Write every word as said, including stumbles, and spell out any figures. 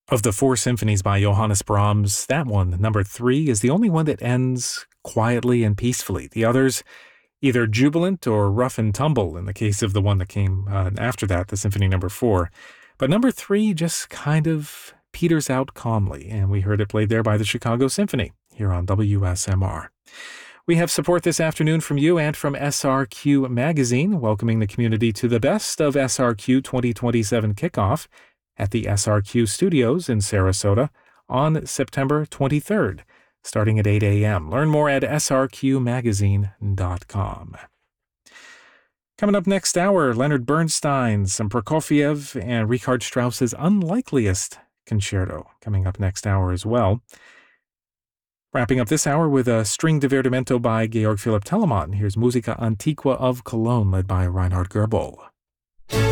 Of the four symphonies by Johannes Brahms, that one, number three, is the only one that ends quietly and peacefully. The others, either jubilant or rough and tumble, in the case of the one that came uh, after that, the Symphony number four. But number three just kind of peters out calmly, and we heard it played there by the Chicago Symphony, here on W S M R. We have support this afternoon from you and from S R Q Magazine, welcoming the community to the best of S R Q twenty twenty-seven kickoff at the S R Q Studios in Sarasota on September twenty-third, starting at eight a.m. Learn more at S R Q magazine dot com. Coming up next hour, Leonard Bernstein, some Prokofiev, and Richard Strauss's Unlikeliest Concerto coming up next hour as well. Wrapping up this hour with a string divertimento by Georg Philipp Telemann. Here's Musica Antiqua of Cologne, led by Reinhard Goebel.